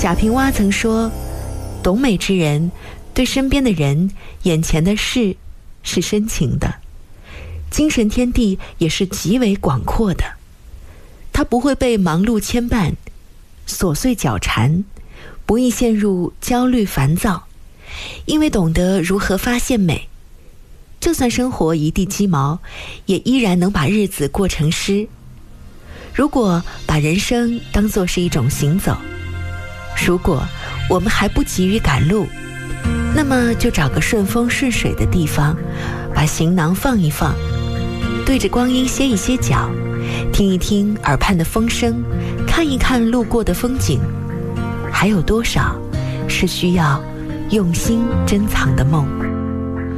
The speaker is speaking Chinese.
贾平凹曾说，懂美之人对身边的人、眼前的事是深情的，精神天地也是极为广阔的。他不会被忙碌牵绊、琐碎搅缠，不易陷入焦虑烦躁，因为懂得如何发现美。就算生活一地鸡毛，也依然能把日子过成诗。如果把人生当作是一种行走，如果我们还不急于赶路，那么就找个顺风顺水的地方，把行囊放一放，对着光阴歇一歇脚，听一听耳畔的风声，看一看路过的风景，还有多少是需要用心珍藏的梦？